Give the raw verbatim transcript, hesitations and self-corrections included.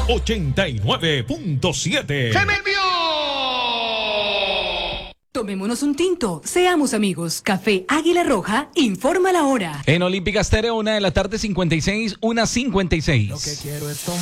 ochenta y nueve punto siete. ¡Se me envió! Tomémonos un tinto, seamos amigos. Café Águila Roja, informa la hora. En Olímpica Estéreo, una de la tarde, cincuenta y seis, una cincuenta y seis. Lo que quiero es tomar.